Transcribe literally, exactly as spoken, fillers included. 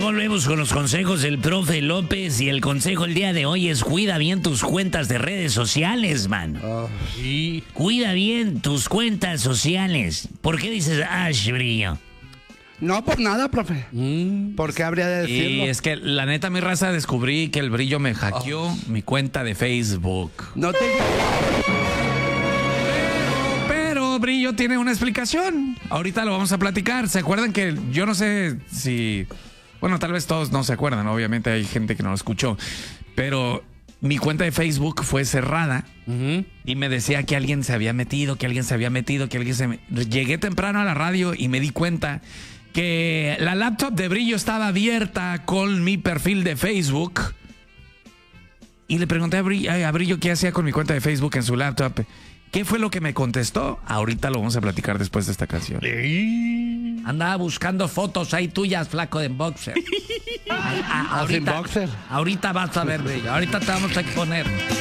volvemos con los consejos del profe López y el consejo el día de hoy es cuida bien tus cuentas de redes sociales, man. Oh, sí. Cuida bien tus cuentas sociales. ¿Por qué dices Ash Brillo? No, por nada, profe. Mm. ¿Por qué habría de decirlo? Y es que la neta, mi raza, descubrí que el Brillo me hackeó oh. mi cuenta de Facebook. No te... Pero, pero Brillo tiene una explicación. Ahorita lo vamos a platicar. ¿Se acuerdan que yo no sé si... Bueno, tal vez todos no se acuerdan. Obviamente hay gente que no lo escuchó. Pero mi cuenta de Facebook fue cerrada. Uh-huh. Y me decía que alguien se había metido, que alguien se había metido, que alguien se... Me... Llegué temprano a la radio y me di cuenta que la laptop de Brillo estaba abierta con mi perfil de Facebook. Y le pregunté a Brillo, a Brillo qué hacía con mi cuenta de Facebook en su laptop. ¿Qué fue lo que me contestó? Ahorita lo vamos a platicar después de esta canción. Andaba buscando fotos ahí tuyas, flaco de boxer. a, a, ahorita, boxer. ahorita vas a ver, Brillo. Ahorita te vamos a exponer.